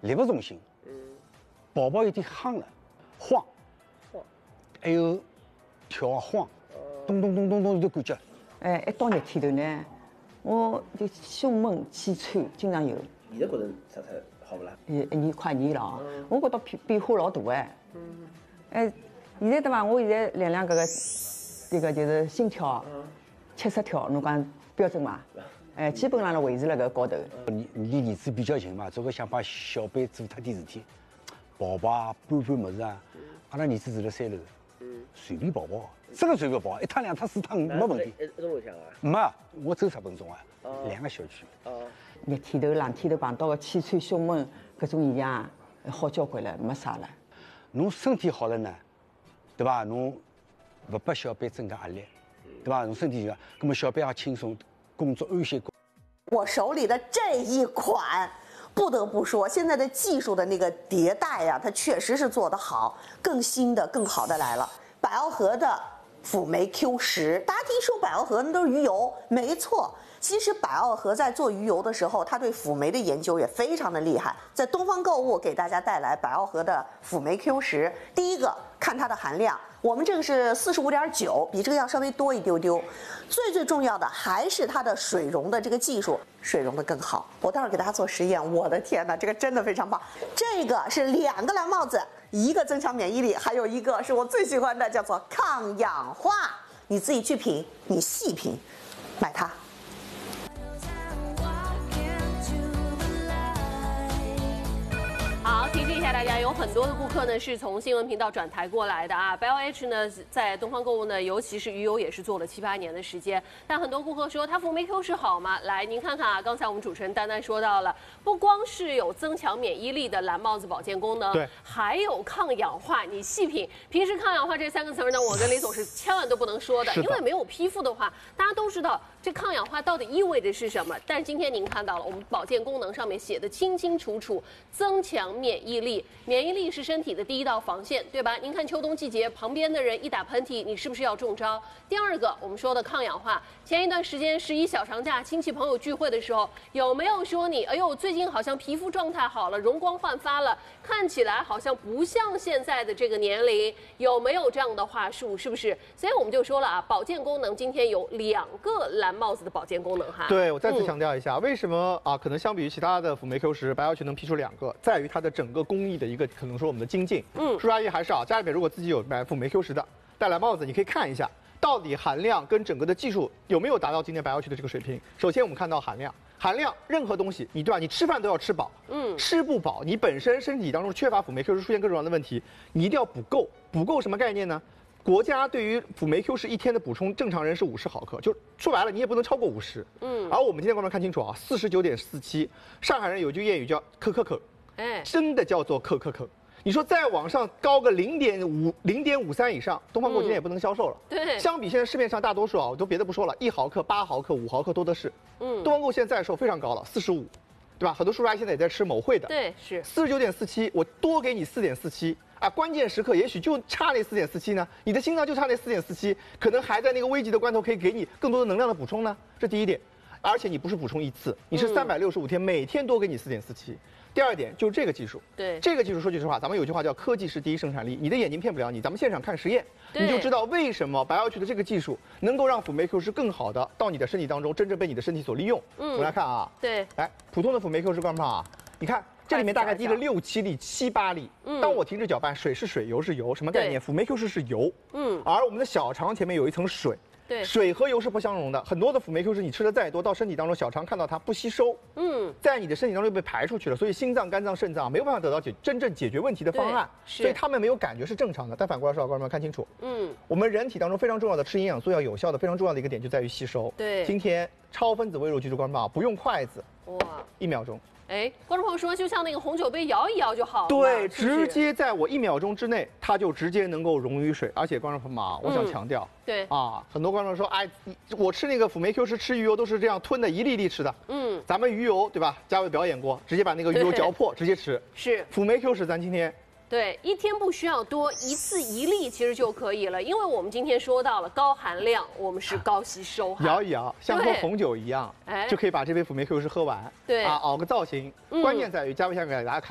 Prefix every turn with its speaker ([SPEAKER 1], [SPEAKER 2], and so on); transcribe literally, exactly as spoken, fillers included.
[SPEAKER 1] 力不从心，嗯，宝宝有点夯了，慌，
[SPEAKER 2] 慌，
[SPEAKER 1] 还有跳啊晃，咚咚咚咚咚有感觉。
[SPEAKER 3] 哎，一到热天头呢，我就胸闷气喘，经常有。
[SPEAKER 2] 现在觉着啥啥好不啦？
[SPEAKER 3] 一一年快年了啊，我觉得变变化老大哎。嗯。哎，现在对伐？我现在量量搿个，这个就是心跳，七十跳，侬讲标准伐？哎，基本上是维持辣搿高头。
[SPEAKER 1] 你离儿子比较近嘛，总归想帮小辈做脱点事体，跑跑啊，搬搬物事啊。阿拉儿子住辣三楼，随便跑跑，真个随便跑，一趟两趟四趟没问题。
[SPEAKER 2] 一一种路向啊？
[SPEAKER 1] 没，我走十分钟啊，两个小区。
[SPEAKER 2] 哦。
[SPEAKER 3] 热天头、冷天头碰到个气喘、胸闷搿种现象，好交关了，没啥了。
[SPEAKER 1] 侬身体好了呢，对伐？侬勿拨小辈增加压力，对伐？侬身体就，那么小辈也轻松，工作安心。
[SPEAKER 4] 我手里的这一款，不得不说，现在的技术的那个迭代呀、啊，它确实是做得好，更新的、更好的来了。百奥和的辅酶 Q 十，大家听说百奥和那都是鱼油，没错。其实百奥和在做鱼油的时候，它对辅酶的研究也非常的厉害。在东方购物给大家带来百奥和的辅酶 Q 十，第一个看它的含量，我们这个是四十五点九，比这个要稍微多一丢丢。最最重要的还是它的水溶的这个技术，水溶的更好。我待会儿给大家做实验，我的天哪，这个真的非常棒。这个是两个蓝帽子，一个增强免疫力，还有一个是我最喜欢的，叫做抗氧化。你自己去品，你细品，买它。
[SPEAKER 5] 好，提示一下大家，有很多的顾客呢是从新闻频道转台过来的啊。B L H 呢在东方购物呢，尤其是鱼油也是做了七八年的时间。但很多顾客说它辅酶 Q 十好吗？来，您看看啊，刚才我们主持人丹丹说到了，不光是有增强免疫力的蓝帽子保健功能，
[SPEAKER 6] 对，
[SPEAKER 5] 还有抗氧化。你细品，平时抗氧化这三个词呢，我跟李总是千万都不能说的，
[SPEAKER 6] 的
[SPEAKER 5] 因为没有批复的话，大家都知道这抗氧化到底意味着是什么。但是今天您看到了，我们保健功能上面写的清清楚楚，增强免疫力，免疫力是身体的第一道防线，对吧？您看秋冬季节，旁边的人一打喷嚏，你是不是要中招？第二个，我们说的抗氧化，前一段时间十一小长假，亲戚朋友聚会的时候，有没有说你，哎呦，最近好像皮肤状态好了，容光焕发了，看起来好像不像现在的这个年龄，有没有这样的话术？是不是？所以我们就说了啊，保健功能今天有两个蓝帽子的保健功能哈。
[SPEAKER 6] 对，我再次强调一下，嗯、为什么啊？可能相比于其他的辅酶 Q 十，白药曲能批出两个，在于它的整个工艺的一个可能说我们的精进。嗯，叔叔阿姨还是啊，家里面如果自己有买辅酶 Q 十的，戴蓝帽子，你可以看一下到底含量跟整个的技术有没有达到今天白药曲的这个水平。首先我们看到含量，含量任何东西你对吧？你吃饭都要吃饱，嗯，吃不饱，你本身身体当中缺乏辅酶 Q 十出现各种各样的问题，你一定要补够。补够什么概念呢？国家对于辅酶 Q 十一天的补充，正常人是五十毫克，就说白了你也不能超过五十。嗯，而我们今天观众看清楚啊，四十九点四七，上海人有句谚语叫克克克，哎，真的叫做克克克。你说再往上高个零点五、零点五三以上，东方购今天也不能销售了。
[SPEAKER 5] 对，
[SPEAKER 6] 相比现在市面上大多数啊，我都别的不说了，一毫克、八毫克、五毫克多的是。嗯，东方购现在在售非常高了，四十五，对吧？很多叔叔阿姨现在也在吃某汇的。
[SPEAKER 5] 对，是
[SPEAKER 6] 四十九点四七，我多给你四点四七。啊，关键时刻也许就差那四点四七呢，你的心脏就差那四点四七，可能还在那个危急的关头可以给你更多的能量的补充呢。这第一点，而且你不是补充一次，你是三百六十五天、嗯、每天多给你四点四七。第二点就是这个技术，
[SPEAKER 5] 对
[SPEAKER 6] 这个技术说句实话，咱们有句话叫科技是第一生产力，你的眼睛骗不了你，咱们现场看实验，你就知道为什么白药曲的这个技术能够让辅酶 Q 十更好的到你的身体当中，真正被你的身体所利用。嗯，我们来看啊，
[SPEAKER 5] 对，
[SPEAKER 6] 来普通的辅酶 Q 十观众啊，你看。这里面大概滴了六七粒、七八粒。嗯，当我停止搅拌，水是水，油是油，什么概念？辅酶 Q 十是油。嗯，而我们的小肠前面有一层水。
[SPEAKER 5] 对，
[SPEAKER 6] 水和油是不相容的。很多的辅酶 Q 十你吃的再多，到身体当中，小肠看到它不吸收。嗯，在你的身体当中被排出去了，所以心脏、肝脏、肾脏没有办法得到解真正解决问题的方案，所以他们没有感觉是正常的。但反过来说，观众们看清楚。嗯，我们人体当中非常重要的吃营养素要有效的，非常重要的一个点就在于吸收。
[SPEAKER 5] 对，
[SPEAKER 6] 今天超分子微乳记住观众们不用筷子，哇，一秒钟。
[SPEAKER 5] 哎，观众朋友说，就像那个红酒杯摇一摇就好了。
[SPEAKER 6] 对，直接在我一秒钟之内，它就直接能够溶于水。而且观众朋友们啊，我想强调，
[SPEAKER 5] 对
[SPEAKER 6] 啊，很多观众说，哎，我吃那个辅酶 Q 十吃鱼油都是这样吞的，一粒粒吃的。嗯，咱们鱼油对吧？嘉伟表演过，直接把那个鱼油嚼破，直接吃。
[SPEAKER 5] 是
[SPEAKER 6] 辅酶 Q 十，咱今天。
[SPEAKER 5] 对，一天不需要多，一次一粒其实就可以了。因为我们今天说到了高含量，我们是高吸收哈。
[SPEAKER 6] 摇一摇，像喝红酒一样，就可以把这杯辅酶 Q 十喝完。
[SPEAKER 5] 对
[SPEAKER 6] 啊，熬个造型。关键在于嘉伟想给大家看。